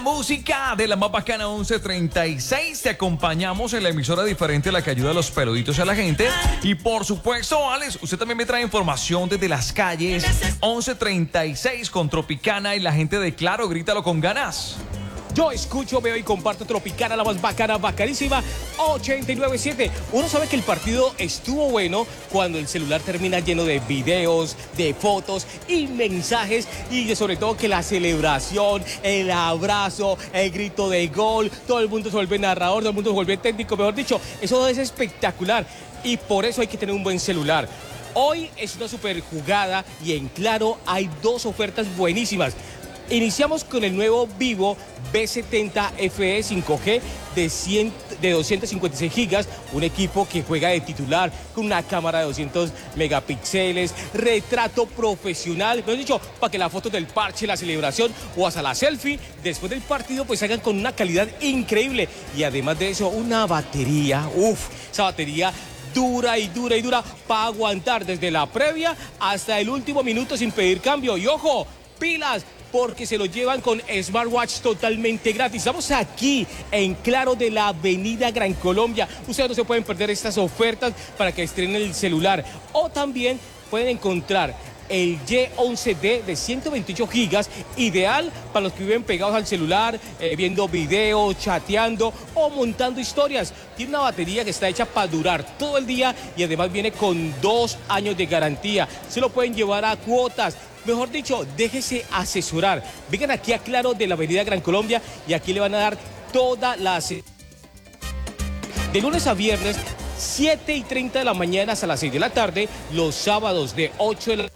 música de la más bacana 1136. Te acompañamos en la emisora diferente, la que ayuda a los peluditos y a la gente. Y por supuesto, Alex, usted también me trae información desde las calles. 1136 con Tropicana y la gente de Claro, grítalo con ganas. Yo escucho, veo y comparto Tropicana, la más bacana, bacanísima, 89.7. Uno sabe que el partido estuvo bueno cuando el celular termina lleno de videos, de fotos y mensajes, y sobre todo que la celebración, el abrazo, el grito de gol, todo el mundo se vuelve narrador, todo el mundo se vuelve técnico, mejor dicho, eso es espectacular y por eso hay que tener un buen celular. Hoy es una super jugada y en Claro hay dos ofertas buenísimas. Iniciamos con el nuevo Vivo V70 FE 5G de 256 gigas, un equipo que juega de titular con una cámara de 200 megapíxeles, retrato profesional, mejor dicho, para que las fotos del parche, la celebración o hasta la selfie después del partido pues salgan con una calidad increíble y además de eso una batería, esa batería dura y dura y dura para aguantar desde la previa hasta el último minuto sin pedir cambio y ojo, pilas, porque se lo llevan con smartwatch totalmente gratis. Estamos aquí en Claro de la Avenida Gran Colombia. Ustedes no se pueden perder estas ofertas para que estrenen el celular. O también pueden encontrar el Y11D de 128 gigas, ideal para los que viven pegados al celular, viendo videos, chateando o montando historias. Tiene una batería que está hecha para durar todo el día y además viene con 2 años de garantía. Se lo pueden llevar a cuotas. Mejor dicho, déjese asesorar. Vengan aquí a Claro de la Avenida Gran Colombia y aquí le van a dar toda la... De lunes a viernes, 7:30 de la mañana hasta las 6 de la tarde. Los sábados de 8 de la...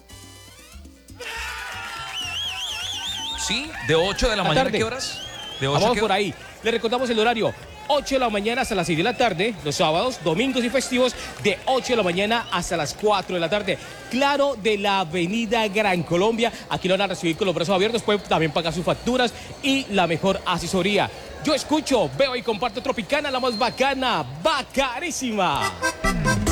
Sí, de 8 de la mañana, ¿qué horas? De 8 Vamos por ahí. Le recordamos el horario. 8 de la mañana hasta las 6 de la tarde, los sábados, domingos y festivos, de 8 de la mañana hasta las 4 de la tarde. Claro de la Avenida Gran Colombia, aquí lo van a recibir con los brazos abiertos, pueden también pagar sus facturas y la mejor asesoría. Yo escucho, veo y comparto Tropicana, la más bacana, bacanísima.